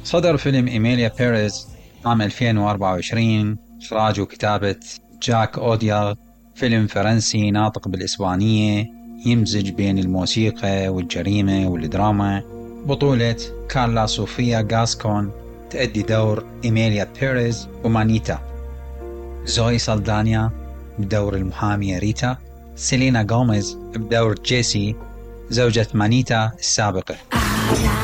صدر فيلم إيميليا بيريز عام 2024، إخراج وكتابة جاك أودياغ. فيلم فرنسي ناطق بالإسبانية، يمزج بين الموسيقى والجريمة والدراما. بطولة كارلا صوفيا غاسكون تأدي دور إيميليا بيريز ومانيتا، زوي سالدانيا بدور المحامية ريتا، سيلينا غوميز بدور جيسي زوجة مانيتا السابقة.